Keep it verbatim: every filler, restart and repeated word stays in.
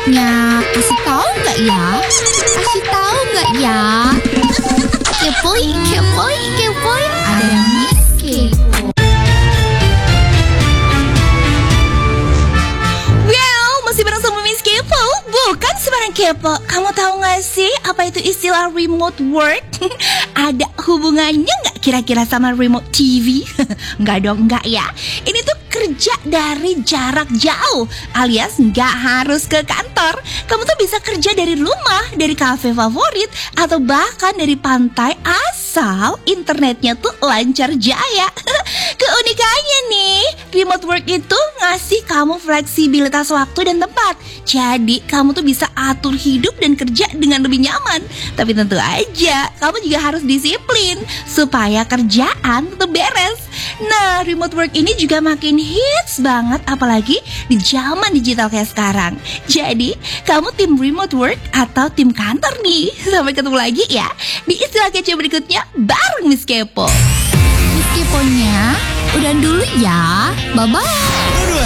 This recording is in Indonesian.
berikutnya. Kasih tahu nggak ya? Kasih tahu nggak ya? Kepoin, kepoin, kepoin. Ada Miss Kepo. Well, masih bareng sama Miss Kepo. Bukan sembarang kepo. Kamu tahu nggak sih apa itu istilah remote work? Ada hubungannya nggak kira-kira sama remote T V? Nggak dong, nggak ya. Ini tuh kerja dari jarak jauh, alias nggak harus ke kantor. Kamu tuh bisa kerja dari rumah, dari kafe favorit, atau bahkan dari pantai asal internetnya tuh lancar jaya. Keunikannya nih, remote work itu ngasih kamu fleksibilitas waktu dan tempat. Jadi kamu tuh bisa atur hidup dan kerja dengan lebih nyaman. Tapi tentu aja, kamu juga harus disiplin supaya kerjaan tetap beres. Nah, remote work ini juga makin hits banget, apalagi di zaman digital kayak sekarang. Jadi, kamu tim remote work atau tim kantor nih? Sampai ketemu lagi ya di istilah kece berikutnya bareng Miss Kepo. Miss Keponya, udah dulu ya. Bye-bye.